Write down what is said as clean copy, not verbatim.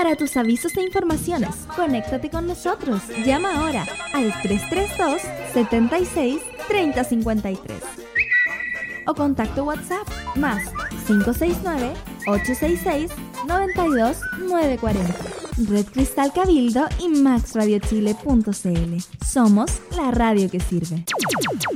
Para tus avisos e informaciones, conéctate con nosotros. Llama ahora al 332-76-3053. O contacto WhatsApp más 569-866-92940. Red Cristal Cabildo y maxradiochile.cl. Somos la radio que sirve.